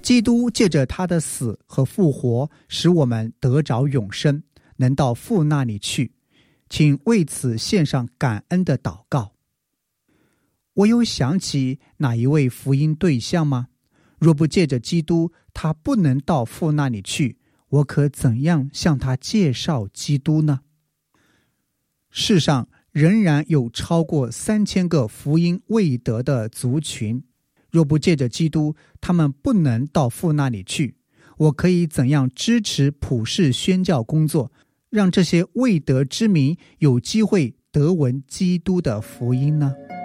基督借着他的死和复活，使我们得着永生，能到父那里去。请为此献上感恩的祷告。我有想起哪一位福音对象吗？若不借着基督，他不能到父那里去，我可怎样向他介绍基督呢？世上仍然有超过3000个福音未得的族群，若不借着基督，他们不能到父那里去。我可以怎样支持普世宣教工作，让这些未得之民有机会得闻基督的福音呢？